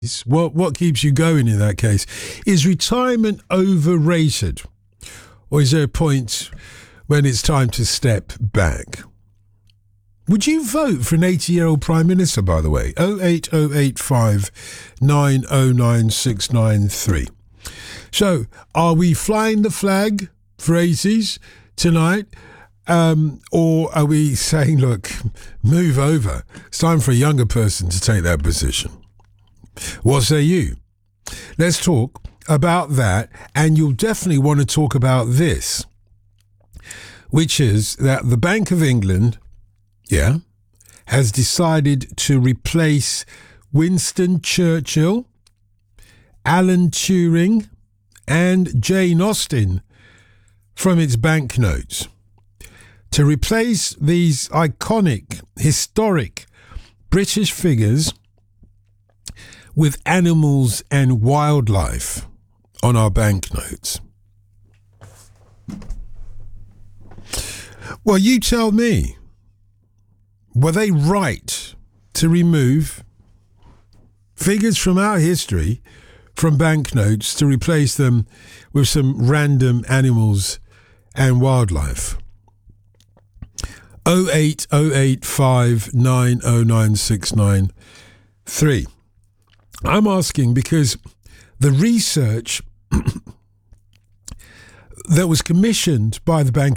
What keeps you going in that case? Is retirement overrated? Or is there a point when it's time to step back? Would you vote for an 80-year-old Prime Minister, by the way? 08085 909 693. So, are we flying the flag for 80s tonight? Or are we saying, look, move over? It's time for a younger person to take that position. What say you? Let's talk about that, and you'll definitely want to talk about this, which is that the Bank of England, has decided to replace Winston Churchill, Alan Turing, and Jane Austen from its banknotes. To replace these iconic, historic British figures with animals and wildlife on our banknotes. Well, you tell me, were they right to remove figures from our history from banknotes to replace them with some random animals and wildlife? 08085 909 693. I'm asking because the research that was commissioned by the Bank